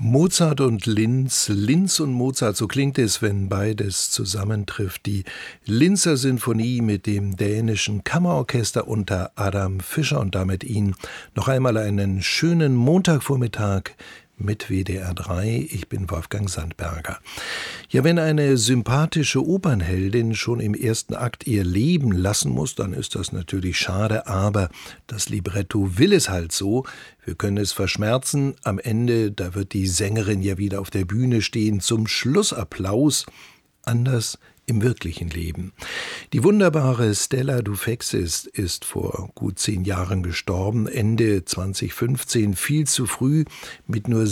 Mozart und Linz, Linz und Mozart, so klingt es, wenn beides zusammentrifft. Die Linzer Sinfonie mit dem dänischen Kammerorchester unter Adam Fischer und damit Ihnen noch einmal einen schönen Montagvormittag mit WDR 3. Ich bin Wolfgang Sandberger. Ja, wenn eine sympathische Opernheldin schon im ersten Akt ihr Leben lassen muss, dann ist das natürlich schade, aber das Libretto will es halt so. Wir können es verschmerzen. Am Ende, da wird die Sängerin ja wieder auf der Bühne stehen zum Schlussapplaus. Anders im wirklichen Leben. Die wunderbare Stella Dufexis ist vor gut 10 Jahren gestorben, Ende 2015, viel zu früh, mit nur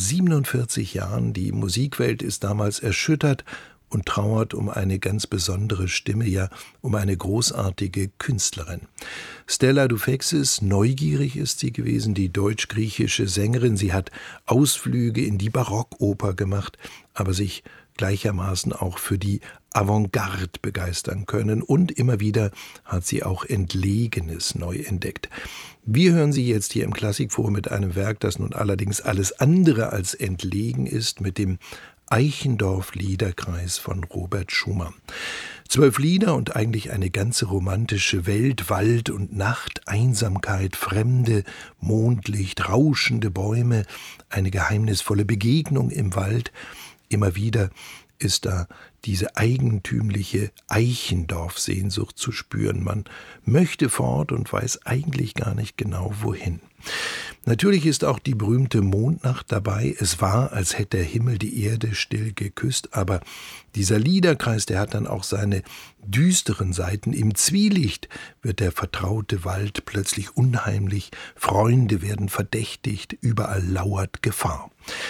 47 Jahren. Die Musikwelt ist damals erschüttert und trauert um eine ganz besondere Stimme, ja, um eine großartige Künstlerin. Stella Dufexis, neugierig ist sie gewesen, die deutsch-griechische Sängerin. Sie hat Ausflüge in die Barockoper gemacht, aber sich gleichermaßen auch für die Avantgarde begeistern können. Und immer wieder hat sie auch Entlegenes neu entdeckt. Wir hören sie jetzt hier im Klassikforum mit einem Werk, das nun allerdings alles andere als entlegen ist, mit dem Eichendorff-Liederkreis von Robert Schumann. 12 Lieder und eigentlich eine ganze romantische Welt, Wald und Nacht, Einsamkeit, Fremde, Mondlicht, rauschende Bäume, eine geheimnisvolle Begegnung im Wald. Immer wieder ist da diese eigentümliche Eichendorff-Sehnsucht zu spüren. Man möchte fort und weiß eigentlich gar nicht genau, wohin. Natürlich ist auch die berühmte Mondnacht dabei. Es war, als hätte der Himmel die Erde still geküsst, aber dieser Liederkreis, der hat dann auch seine düsteren Seiten. Im Zwielicht wird der vertraute Wald plötzlich unheimlich, Freunde werden verdächtigt, überall lauert Gefahr.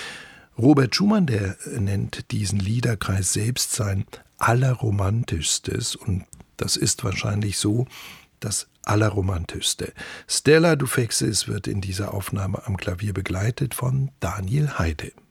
Robert Schumann, der nennt diesen Liederkreis selbst sein allerromantischstes, und das ist wahrscheinlich so das allerromantischste. Stella Dufexis wird in dieser Aufnahme am Klavier begleitet von Daniel Heide.